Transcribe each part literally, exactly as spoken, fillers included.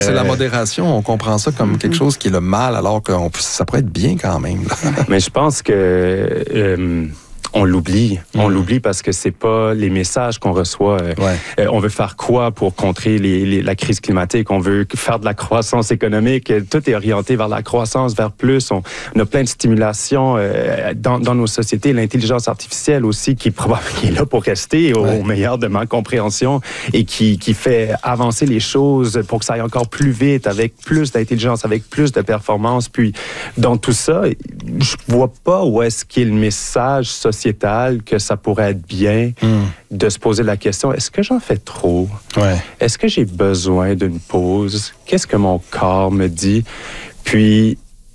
C'est la modération, on comprend ça comme mm-hmm. quelque chose qui est le mal, alors que on, ça pourrait être bien quand même. Mais je pense que... Euh, On l'oublie. Mmh. On l'oublie parce que c'est pas les messages qu'on reçoit. Ouais. Euh, on veut faire quoi pour contrer les, les, la crise climatique? On veut faire de la croissance économique. Tout est orienté vers la croissance, vers plus. On, on a plein de stimulations euh, dans, dans nos sociétés. L'intelligence artificielle aussi, qui, qui est là pour rester au, ouais. au meilleur de ma compréhension et qui, qui fait avancer les choses pour que ça aille encore plus vite, avec plus d'intelligence, avec plus de performance. Puis, dans tout ça, je vois pas où est-ce qu'est le message social que ça pourrait être bien mm. de se poser la question, est-ce que j'en fais trop? Ouais. Est-ce que j'ai besoin d'une pause? Qu'est-ce que mon corps me dit? Puis,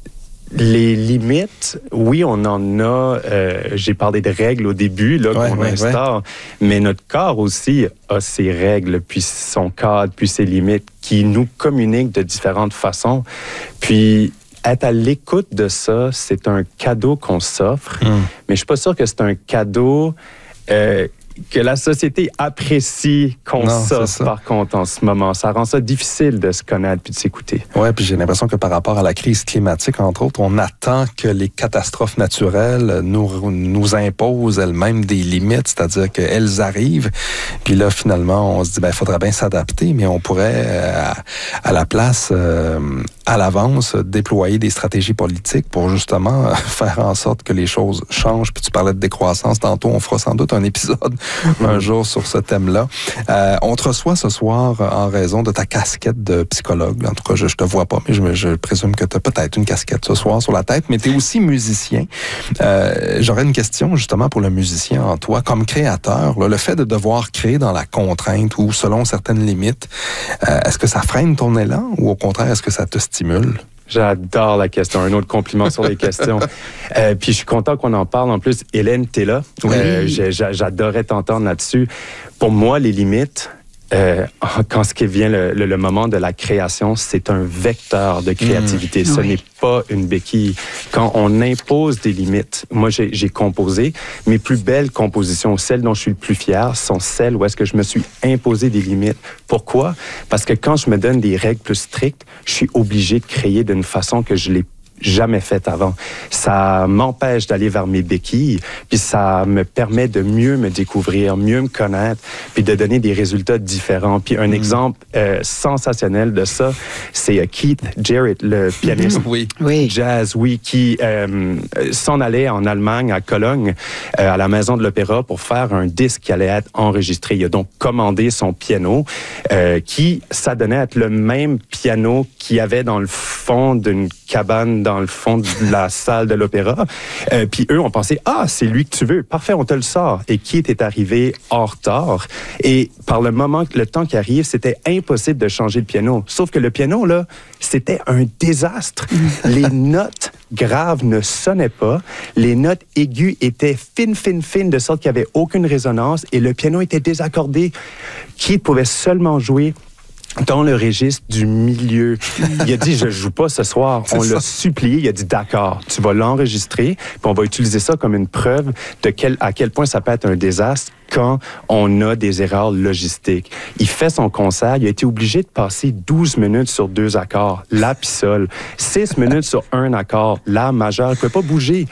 les limites, oui, on en a, euh, j'ai parlé de règles au début, là, ouais, qu'on ouais, instaure, ouais. mais notre corps aussi a ses règles, puis son cadre, puis ses limites, qui nous communiquent de différentes façons. Puis, être à l'écoute de ça, c'est un cadeau qu'on s'offre, mm. mais je suis pas sûr que c'est un cadeau euh, que la société apprécie qu'on s'offre, par contre, en ce moment. Ça rend ça difficile de se connaître puis de s'écouter. Oui, puis j'ai l'impression que par rapport à la crise climatique, entre autres, on attend que les catastrophes naturelles nous, nous imposent elles-mêmes des limites, c'est-à-dire qu'elles arrivent, puis là, finalement, on se dit, ben, il faudrait bien s'adapter, mais on pourrait, euh, à, à la place, euh, à l'avance, déployer des stratégies politiques pour justement faire en sorte que les choses changent. Puis tu parlais de décroissance tantôt, on fera sans doute un épisode un jour sur ce thème-là. Euh, on te reçoit ce soir en raison de ta casquette de psychologue. En tout cas, je, je te vois pas, mais je, je présume que tu as peut-être une casquette ce soir sur la tête, mais tu es aussi musicien. Euh, j'aurais une question justement pour le musicien en toi. Comme créateur, là, le fait de devoir créer dans la contrainte ou selon certaines limites, euh, est-ce que ça freine ton élan ou au contraire, est-ce que ça te stimule? J'adore la question. Un autre compliment sur les questions. Euh, puis je suis content qu'on en parle. En plus, Hélène, t'es là. Oui. Euh, j'adorais t'entendre là-dessus. Pour moi, les limites, euh, quand ce qui vient le, le, le moment de la création, c'est un vecteur de créativité. Mmh. Ce oui. n'est pas une béquille. Quand on impose des limites, moi j'ai, j'ai composé, mes plus belles compositions, celles dont je suis le plus fier, sont celles où est-ce que je me suis imposé des limites. Pourquoi? Parce que quand je me donne des règles plus strictes, je suis obligé de créer d'une façon que je l'ai jamais fait avant. Ça m'empêche d'aller vers mes béquilles, puis ça me permet de mieux me découvrir, mieux me connaître, puis de donner des résultats différents. Puis un mmh. exemple euh, sensationnel de ça, c'est Keith Jarrett, le pianiste oui. oui. jazz, oui, qui euh, s'en allait en Allemagne, à Cologne, euh, à la Maison de l'Opéra, pour faire un disque qui allait être enregistré. Il a donc commandé son piano, euh, qui s'adonnait à être le même piano qu'il y avait dans le fond d'une cabane dans le fond de la salle de l'opéra. Euh, puis eux ont pensé, ah, c'est lui que tu veux. Parfait, on te le sort. Et Keith est arrivé en retard. Et par le moment, le temps qui arrive, c'était impossible de changer le piano. Sauf que le piano, là, c'était un désastre. Les notes graves ne sonnaient pas. Les notes aiguës étaient fines, fines, fines, de sorte qu'il n'y avait aucune résonance. Et le piano était désaccordé. Keith pouvait seulement jouer dans le registre du milieu. Il a dit, je joue pas ce soir. On l'a supplié. Il a dit, d'accord, tu vas l'enregistrer, puis on va utiliser ça comme une preuve de quel, à quel point ça peut être un désastre quand on a des erreurs logistiques. Il fait son concert. Il a été obligé de passer douze minutes sur deux accords, la puis sol, six minutes sur un accord, la majeur. Il ne pouvait pas bouger.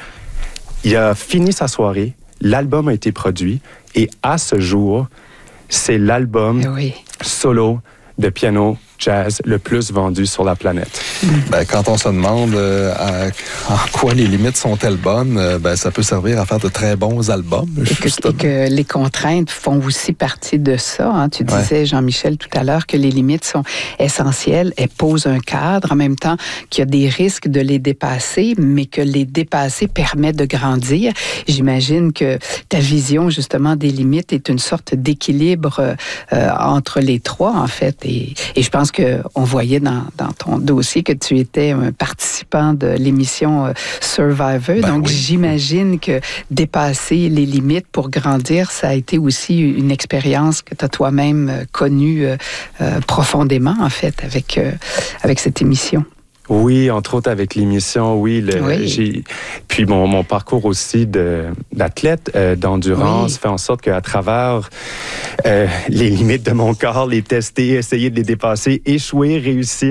Il a fini sa soirée. L'album a été produit. Et à ce jour, c'est l'album oui. solo de piano jazz le plus vendu sur la planète. Ben, quand on se demande euh, à, en quoi les limites sont-elles bonnes, euh, ben, ça peut servir à faire de très bons albums. Et que, et que les contraintes font aussi partie de ça. Hein. Tu disais, ouais. Jean-Michel, tout à l'heure, que les limites sont essentielles. Elles posent un cadre, en même temps qu'il y a des risques de les dépasser, mais que les dépasser permet de grandir. J'imagine que ta vision, justement, des limites est une sorte d'équilibre euh, entre les trois, en fait. Et, et je pense qu'on voyait dans, dans ton dossier que tu étais un participant de l'émission Survivor. Ben Donc, oui. j'imagine que dépasser les limites pour grandir, ça a été aussi une expérience que tu as toi-même connue euh, profondément, en fait, avec, euh, avec cette émission. Oui, entre autres avec l'émission, oui. Le, oui. J'ai, puis mon, mon parcours aussi de, d'athlète euh, d'endurance oui. fait en sorte qu'à travers euh, les limites de mon corps, les tester, essayer de les dépasser, échouer, réussir,